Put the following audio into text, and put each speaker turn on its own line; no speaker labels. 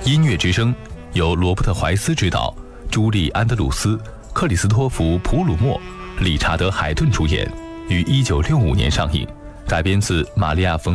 音乐之声由罗伯特·怀斯执导，朱莉·安德鲁斯、克里斯托弗·普鲁默、理查德·海顿主演，于1965年上映，改编自玛利亚·冯